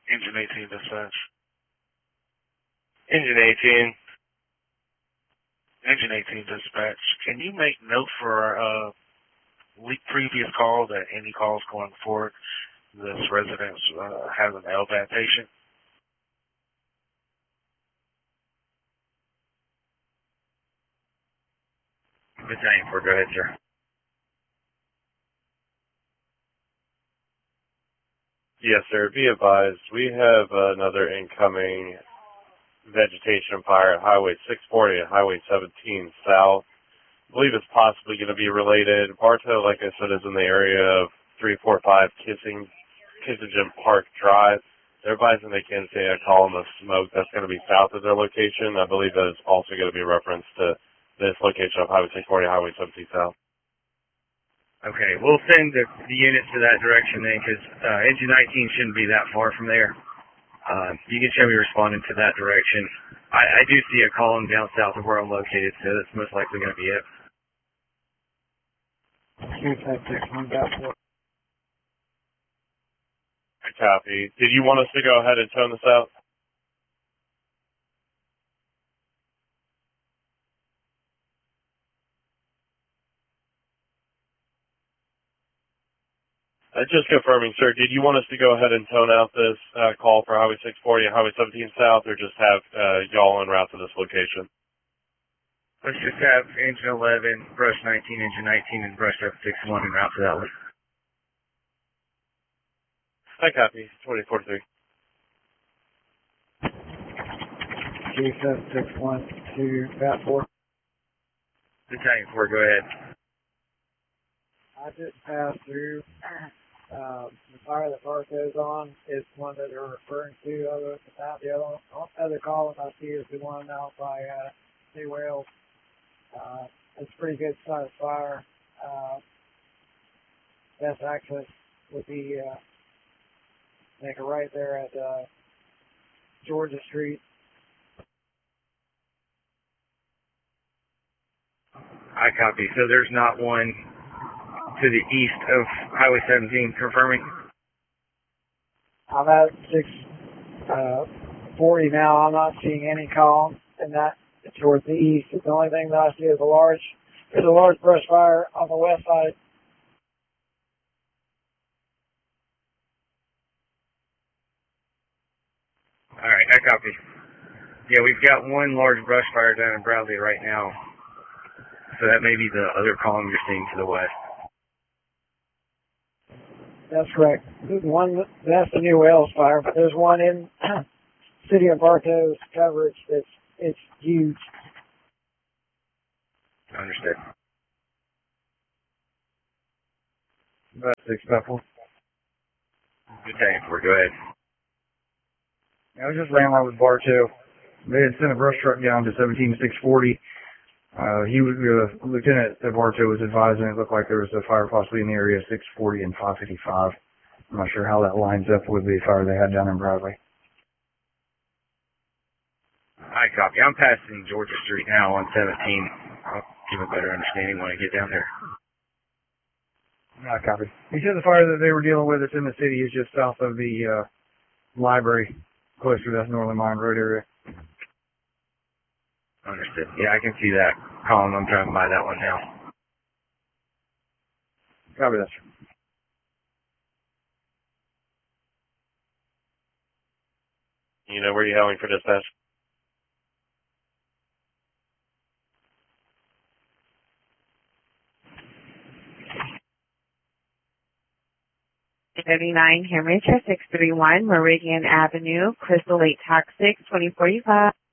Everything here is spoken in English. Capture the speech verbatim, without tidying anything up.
Engine eighteen dispatch. Engine eighteen. Engine eighteen dispatch. Can you make note for our uh, week previous call that any calls going forward, this residence uh, has an L V A D patient? Battalion four, go ahead, sir. Yes, sir. Be advised, we have another incoming vegetation fire at Highway six forty and Highway seventeen South. I believe it's possibly going to be related. Bartow, like I said, is in the area of three four five Kissing, Kissingen Park Drive. They're advising they can see a column of smoke that's going to be south of their location. I believe that is also going to be referenced to this location of Highway six forty, Highway seventeen South. Okay, we'll send the, the units to that direction then, because uh, Engine nineteen shouldn't be that far from there. Uh, you can show me responding to that direction. I, I do see a column down south of where I'm located, so that's most likely going to be it. Copy. Did you want us to go ahead and tone this out? Uh, just confirming, sir, did you want us to go ahead and tone out this uh, call for Highway six forty and Highway seventeen South, or just have uh, y'all en route to this location? Let's just have Engine eleven, Brush nineteen, Engine nineteen, and Brush F six one en route to that one. I copy. twenty forty-three. Chief F six one to Bat four. Battalion four, go ahead. I just passed through. Uh, the fire that Bartow's on is one that they're referring to. Other than that, the other, other column I see is the one out by uh, New Wales. Uh, it's a pretty good sized fire. Uh, best access would be uh, make a right there at uh, Georgia Street. I copy. So there's not one to the east of Highway seventeen, confirming? I'm at six forty now. I'm not seeing any column in that towards the east. The only thing that I see is a large, there's a large brush fire on the west side. All right, I copy. Yeah, we've got one large brush fire down in Bradley right now. So that may be the other column you're seeing to the west. That's correct. One, that's the New Wales fire, but there's one in City of Bartow's coverage that's it's huge. Understood. About six, about four. Battalion four, go ahead. I was just ran out with Bartow. They had sent a brush truck down to seventeen six forty. Uh, he was, uh, Lieutenant Bartow was advising it looked like there was a fire possibly in the area six forty and five fifty-five. I'm not sure how that lines up with the fire they had down in Bradley. I copy. I'm passing Georgia Street now on seventeen. I'll give a better understanding when I get down there. I copy. He said the fire that they were dealing with that's in the city is just south of the uh, library, closer to that Northern Mine Road area. Understood. Yeah, I can see that column. I'm driving by that one now. Copy that, sir. You know where you're heading for dispatch? thirty-nine Henry six three one Meridian Avenue, Crystal Lake Toxic, twenty forty-five.